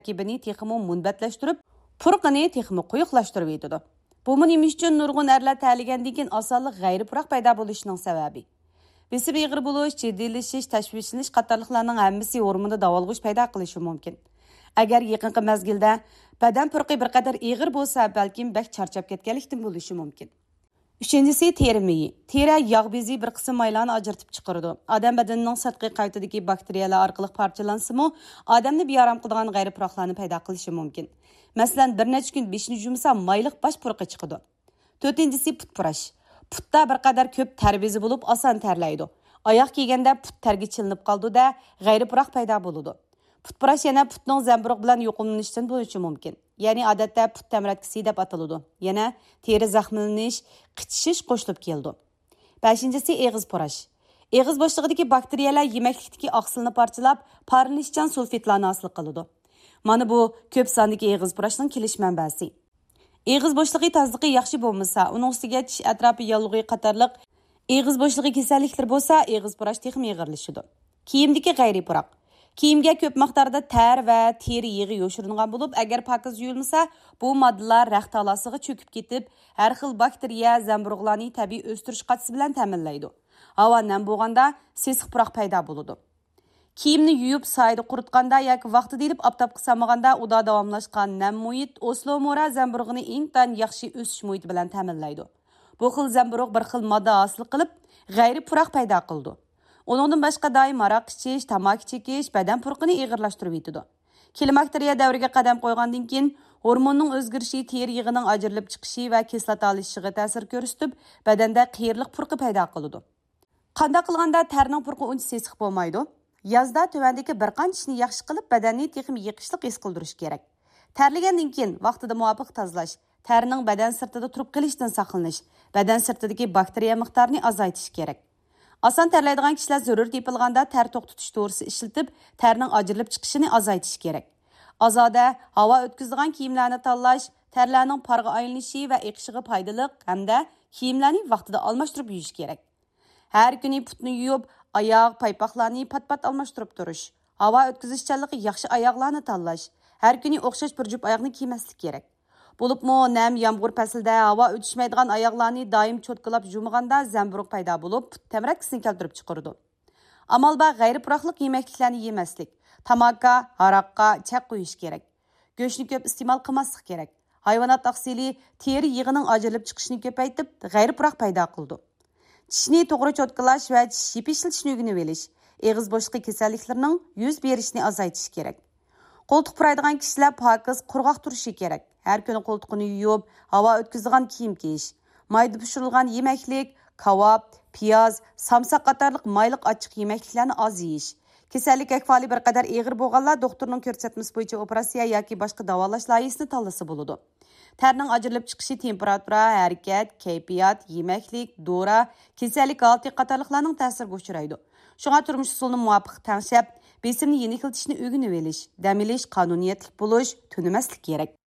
tarkibini texmo munbatlashtirib, purqini texmo quyuqlashtirib etadi. Bu nima uchun nurg'un erlar ta'ligandan keyin osonlik g'ayri puroq paydo bo'lishining sababi. Besim ig'ir bo'lish, jiddiylashish, tashvishlanish qatorliqlarning hammasi hormonda davolg'ish paydo qilishi mumkin. Agar yaqinqi mezgilda badan purqi bir qadar ig'ir bo'lsa, balkim bak charchab ketganlikdan bo'lishi mumkin. Üçüncüsü teri meyi. Teri yağ bezi bir qism maylarni ajratib chiqaradi. Odam badanining sirtqi qaytidagi bakteriyalar orqali parchalansimi, odamni bearam qiladigan g'ayri puroqlarni paydo qilishi mumkin. Masalan, bir necha kun beshini yumsa mayliq bosh purqi chiqadi. To'rtinchisi put purash. Putda bir qadar ko'p ter bezi bo'lib, oson terlaydi. Oyoq kiyganda put terga chilinib qoldi-da, g'ayri puroq paydo bo'ladi. Put purash yana putning zamburug' bilan yuqumlanishdan bo'lishi mumkin. Ya'ni odatda put tamratkisi deb ataladi. Yana teri zaxmlanish, qichishish qo'shilib keldi. 5-si eg'iz purash. Eg'iz bo'shlig'idagi bakteriyalar yemeklikdagi oqsilni parchalab, parlanishchan sulfitlarni hosil qiladi. Mana bu ko'p sondagi eg'iz purashning kelish manbasi. Eg'iz bo'shlig'i tozaligi yaxshi bo'lmasa, uning ustiga tish atrofi yallig'i qatorliq eg'iz bo'shlig'i kasalliklar bo'lsa, eg'iz purash texmi ig'irlashadi. Kiyimdagi g'ayri puroq. Kiyimga ko'p miqdorda ter va teri yig'i yo'shirilgan bo'lib, agar pokiz yuyilmasa, bu moddalar raxt talasiga cho'kib ketib, har xil bakteriya zamburug'larni tabiiy o'stirish qatisi bilan ta'minlaydi. Havo nam bo'lganda sesiq puroq paydo bo'ladi. Kiyimni yuyib, soyda quritganda yoki vaqtida ilib oftobga solmaganda uda davomlashgan nam muhit oslomora zamburug'ini intan yaxshi o'sish muhiti bilan ta'minlaydi. Bu xil zamburug' bir xil modda hosil qilib, g'ayri puroq paydo qildi. Onundan başqa daim aroq ichish, tamaki chekish badan purqini ig'irlashtirib etadi. Klimakteriya davriga qadam qo'ygandan keyin hormonning o'zgarishi teri yig'ining ajrilib chiqishi va kislota olishiga ta'sir ko'rsatib, badanda qiyirliq purqi paydo qiladi. Qanday qilganda terning purqi uncha sesiq bo'lmaydi? Yozda tuvandagi bir qanchani yaxshi qilib, badanni texmi yiqishliq his qildirish kerak. Terlagandan keyin vaqtida muvofiq tozalash, terning badan sirtida turib qolishdan saqlanish, badan sirtidagi bakteriya miqdorini azaytish kerak. Asan terlaydigan kishilar zarur tepilganda ter to'xtatish to'g'risi ishlatib, terning ajrilib chiqishini azaytish kerak. Azoda havo o'tkazadigan kiyimlarni tanlash, terlarning parga aylanishi va eqishiga foydali hamda kiyimlarni vaqtida almashtirib yuyish kerak. Har kuni putni yuvib, oyoq, paypoqlarni pat-pat almashtirib turish. Havo o'tkazishchanligi yaxshi oyoqlarni tanlash. Har kuni o'xshash bir jup oyoqni kiymaslik kerak. Bo'libmi nam yomg'ir faslida havo o'tishmaydigan oyoqlarni doim cho'tkalab yumganda zamburug' paydo bo'lib, tamratkisini keltirib chiqaradi. Amalda g'ayri puroqlik yemekliklarni yemaslik, tamaka, haraqqa chaq qo'yish kerak. Go'shtni ko'p iste'mol qilmaslik kerak. Hayvonot oqsili teri yig'ining ajrilib chiqishini ko'paytib, g'ayri puroq paydo qildi. Tishni to'g'ri cho'tkalash va tish yipishlatishni o'rganib olish, eg'iz bo'shlig'i kasalliklarining yuz berishini azaytish kerak. Qo'ltiq puraydigan kishilar pokiz, qurg'oq turishi kerak. Har kuni qo'ltiqni yuvib, havo o'tkazadigan kiyim kiyish, mayda pishirilgan yemeklik, kavob, piyoz, samsak qatorliq mayliq ochiq yemekliklarni oz yeyish. Kasallik ahvoli bir qadar og'ir bo'lganlar doktorning ko'rsatmasi bo'yicha operatsiya yoki boshqa davolash loyihasini tanlasa bo'ladi. Terning ajrilib chiqishi temperatura, harakat, kayfiyat, yemeklik, dora, kasallik holati qatorliqlarning ta'siriga uchraydi. Shunga turmush usulini muvofiq tanlab, besimni yenikiltishni o'rganib olish, dam olish, qonuniyatlik bo'lish, tunimaslik kerak.